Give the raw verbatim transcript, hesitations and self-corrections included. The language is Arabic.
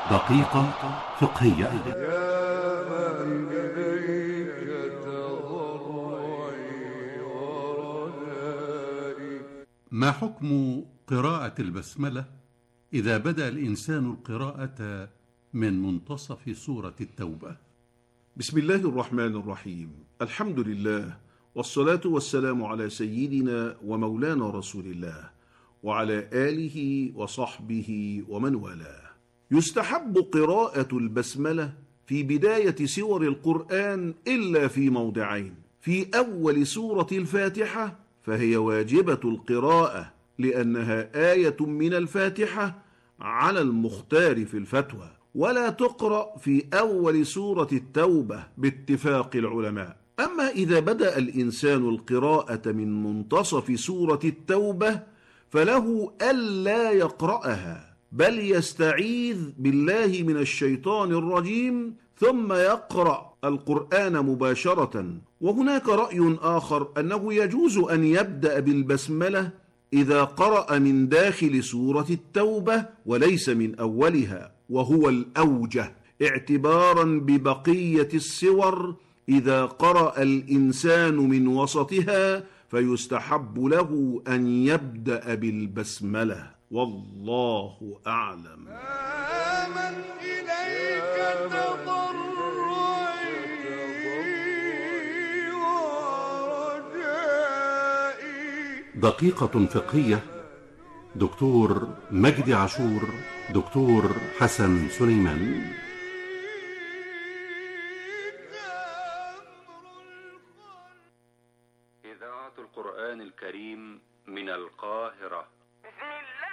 دقيقة فقهية. يا من إليك تضرعي ورجائي. ما حكم قراءة البسملة إذا بدأ الإنسان القراءة من منتصف سورة التوبة؟ بسم الله الرحمن الرحيم. الحمد لله، والصلاة والسلام على سيدنا ومولانا رسول الله وعلى آله وصحبه ومن والاه. يستحب قراءة البسملة في بداية سور القرآن إلا في موضعين: في أول سورة الفاتحة فهي واجبة القراءة لأنها آية من الفاتحة على المختار في الفتوى، ولا تقرأ في أول سورة التوبة باتفاق العلماء. أما إذا بدأ الإنسان القراءة من منتصف سورة التوبة فله ألا يقرأها، بل يستعيذ بالله من الشيطان الرجيم ثم يقرأ القرآن مباشرة. وهناك رأي آخر أنه يجوز أن يبدأ بالبسملة إذا قرأ من داخل سورة التوبة وليس من أولها، وهو الأوجه اعتبارا ببقية السور. إذا قرأ الإنسان من وسطها فيستحب له أن يبدأ بالبسملة، والله أعلم. آمن إليك تضرعي ورجائي. دقيقة فقهية. دكتور مجدي عاشور، دكتور حسن سليمان.